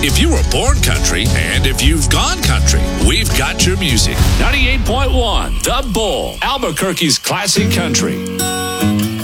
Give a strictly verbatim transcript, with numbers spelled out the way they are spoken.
If you were born country and if you've gone country, we've got your music. ninety-eight point one, The Bull, Albuquerque's classic country.